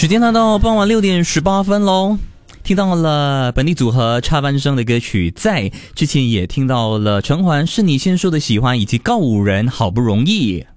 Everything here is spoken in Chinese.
时间来到傍晚6点18分喽，听到了本地组合插班生的歌曲在，之前也听到了陈环是你先说的喜欢，以及告五人好不容易。